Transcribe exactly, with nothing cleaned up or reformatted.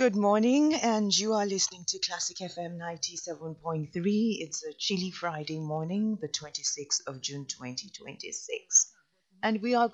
Good morning, and you are listening to Classic F M ninety-seven point three. It's a chilly Friday morning, the twenty-sixth of June twenty twenty-six. And we are